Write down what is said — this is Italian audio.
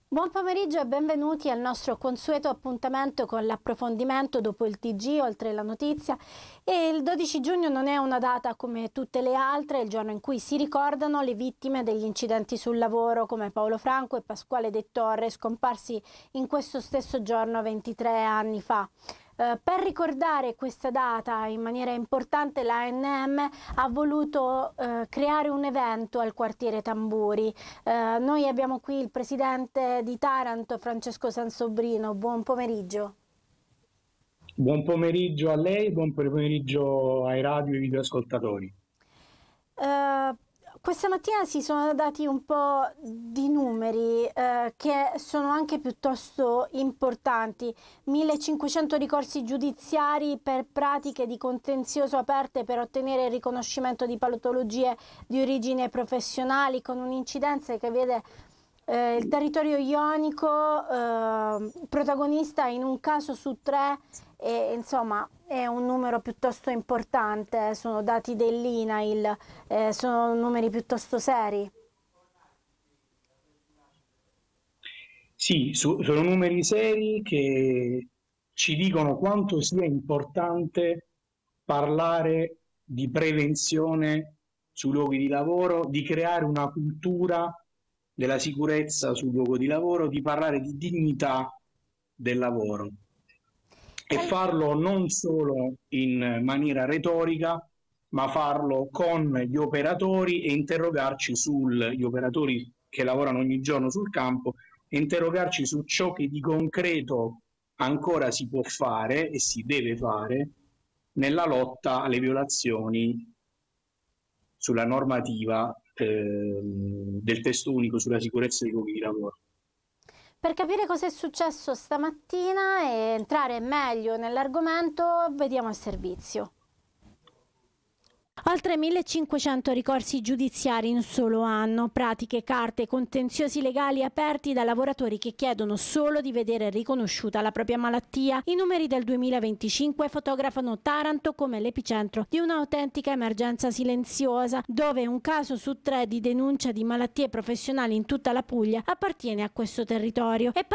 Buon pomeriggio e benvenuti al nostro consueto appuntamento con l'approfondimento dopo il TG oltre la notizia. E il 12 giugno non è una data come tutte le altre, è il giorno in cui si ricordano le vittime degli incidenti sul lavoro come Paolo Franco e Pasquale De Torre, scomparsi in questo stesso giorno 23 anni fa. Per ricordare questa data in maniera importante l'ANM ha voluto creare un evento al quartiere Tamburi. Noi abbiamo qui il presidente di Taranto, Francesco Sansobrino. Buon pomeriggio. Buon pomeriggio a lei, buon pomeriggio ai radio e videoascoltatori. Questa mattina si sono dati un po' di numeri che sono anche piuttosto importanti. 1500 ricorsi giudiziari per pratiche di contenzioso aperte per ottenere il riconoscimento di patologie di origine professionali, con un'incidenza che vede il territorio ionico protagonista in un caso su 3 e insomma è un numero piuttosto importante, sono dati dell'INAIL, sono numeri piuttosto seri. Sì, sono numeri seri che ci dicono quanto sia importante parlare di prevenzione sui luoghi di lavoro, di creare una cultura della sicurezza sul luogo di lavoro, di parlare di dignità del lavoro e farlo non solo in maniera retorica, ma farlo con gli operatori e interrogarci gli operatori che lavorano ogni giorno sul campo, e interrogarci su ciò che di concreto ancora si può fare e si deve fare nella lotta alle violazioni sulla normativa del testo unico sulla sicurezza dei luoghi di lavoro. Per capire cosa è successo stamattina e entrare meglio nell'argomento, vediamo il servizio. Oltre 1500 ricorsi giudiziari in un solo anno, pratiche, carte, contenziosi legali aperti da lavoratori che chiedono solo di vedere riconosciuta la propria malattia. I numeri del 2025 fotografano Taranto come l'epicentro di un'autentica emergenza silenziosa, dove un caso su 3 di denuncia di malattie professionali in tutta la Puglia appartiene a questo territorio.